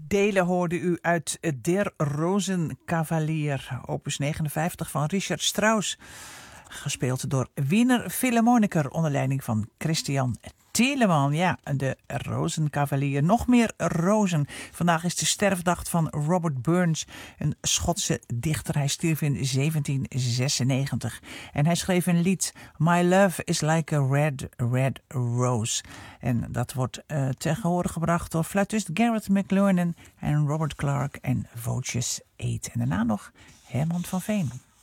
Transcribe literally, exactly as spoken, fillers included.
delen hoorde u uit Der Rosenkavalier, opus negenenvijftig van Richard Strauss. Gespeeld door Wiener Philharmoniker onder leiding van Christian Telemann. Ja, de Rosenkavalier. Nog meer rozen. Vandaag is de sterfdag van Robert Burns, een Schotse dichter. Hij stierf in zeventien zesennegentig. En hij schreef een lied, My Love is Like a Red, Red Rose. En dat wordt uh, ten gehore gebracht door fluitist Gareth McLernon en Robert Clark en Voces eight. En daarna nog Herman van Veen.